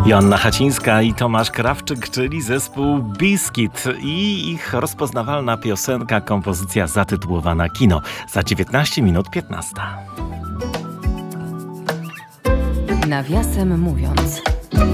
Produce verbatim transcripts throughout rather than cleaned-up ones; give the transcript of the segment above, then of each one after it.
Joanna Hacińska i Tomasz Krawczyk, czyli zespół Biskit i ich rozpoznawalna piosenka, kompozycja zatytułowana Kino. Za dziewiętnaście minut piętnasta. Nawiasem mówiąc.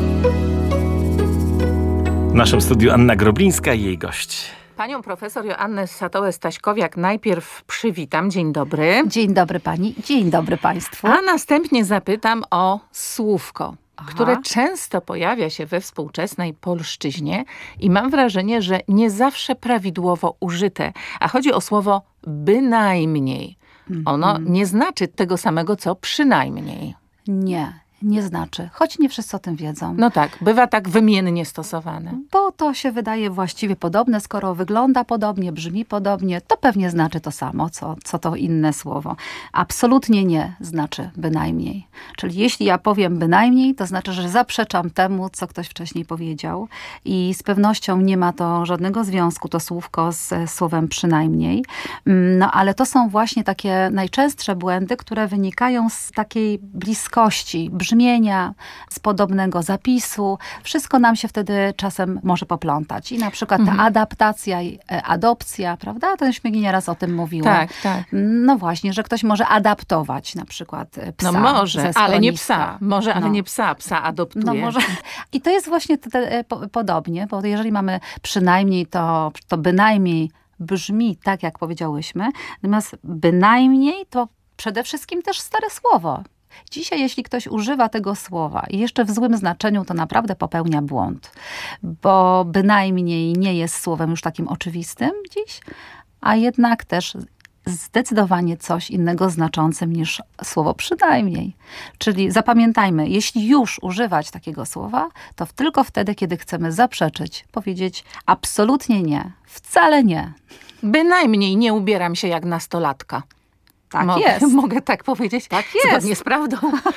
W naszym studiu Anna Groblińska i jej gość. Panią profesor Joannę Satołę-Staśkowiak najpierw przywitam. Dzień dobry. Dzień dobry pani, dzień dobry państwu. A następnie zapytam o słówko, Aha. które często pojawia się we współczesnej polszczyźnie i mam wrażenie, że nie zawsze prawidłowo użyte. A chodzi o słowo bynajmniej. Ono Mm-hmm. nie znaczy tego samego, co przynajmniej. Nie, nie znaczy, choć nie wszyscy o tym wiedzą. No tak, bywa tak wymiennie stosowane. Bo to się wydaje właściwie podobne, skoro wygląda podobnie, brzmi podobnie, to pewnie znaczy to samo, co, co to inne słowo. Absolutnie nie znaczy bynajmniej. Czyli jeśli ja powiem bynajmniej, to znaczy, że zaprzeczam temu, co ktoś wcześniej powiedział i z pewnością nie ma to żadnego związku, to słówko z słowem przynajmniej. No ale to są właśnie takie najczęstsze błędy, które wynikają z takiej bliskości, brzmienia, z podobnego zapisu. Wszystko nam się wtedy czasem może poplątać. I na przykład ta Mhm. adaptacja i e, adopcja, prawda? To już mi nieraz o tym mówiła. Tak, tak. No właśnie, że ktoś może adaptować na przykład e, psa. No może, ze ale nie schroniska. psa. Może, ale No. nie psa. Psa adoptuje. No może. I to jest właśnie te, te, po, podobnie, bo jeżeli mamy przynajmniej, to, to bynajmniej brzmi tak, jak powiedziałyśmy. Natomiast bynajmniej to przede wszystkim też stare słowo. Dzisiaj, jeśli ktoś używa tego słowa i jeszcze w złym znaczeniu, to naprawdę popełnia błąd. Bo bynajmniej nie jest słowem już takim oczywistym dziś, a jednak też zdecydowanie coś innego znaczącym niż słowo przynajmniej. Czyli zapamiętajmy, jeśli już używać takiego słowa, to tylko wtedy, kiedy chcemy zaprzeczyć, powiedzieć absolutnie nie, wcale nie. Bynajmniej nie ubieram się jak nastolatka. Tak mogę, jest. Mogę tak powiedzieć? Tak jest. Zgodnie z prawdą.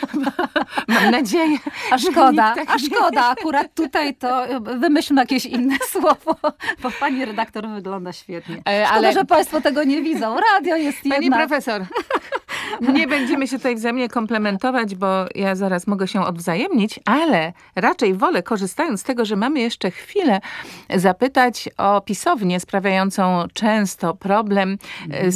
Mam nadzieję. A szkoda, tak a szkoda. Akurat tutaj to wymyślmy jakieś inne słowo, bo pani redaktor wygląda świetnie. E, Szkoda, ale- że państwo tego nie widzą. Radio jest Pani jednak... profesor, nie będziemy się tutaj wzajemnie komplementować, bo ja zaraz mogę się odwzajemnić, ale raczej wolę, korzystając z tego, że mamy jeszcze chwilę, zapytać o pisownię sprawiającą często problem z